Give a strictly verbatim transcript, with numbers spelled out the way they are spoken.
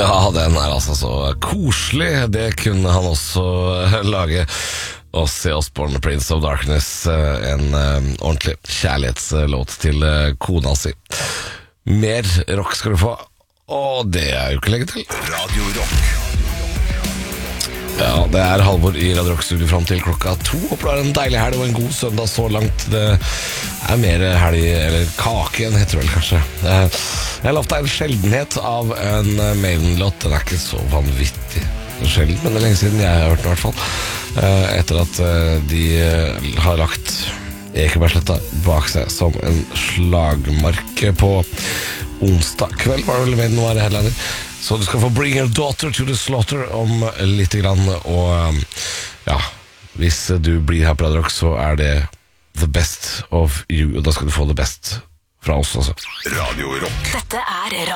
Ja, den er altså så koselig. Det kunne han også lage. Og se Osbourne, Prince of Darkness, en uh, ordentlig kjærlighetslåt til uh, kona si. Mer rock skal du få, og det er jo ikke lenge til. Radio Rock. Ja, det er Halvor i Radio Rock-studio frem til klokka to. Håper du har en deilig helg og en god søndag så langt. Det er mer helg, eller kake igjen, heter det vel kanskje. Jeg har lovt deg en sjeldenhet av en Maiden-låt. Den er ikke så vanvittig sjelden, men det er lenge siden jeg har hørt den i hvert fall. Etter at de har lagt Ekebergsletta bak seg som en slagmark på onsdag kveld, var det vel Maiden var i Headliner. Så du skal få Bring Your Daughter to the Slaughter om litt grann. Og ja, hvis du blir her på Radio Rock, så er det the best of you. Og da skal du få det best fra oss også. Radio Rock. Dette er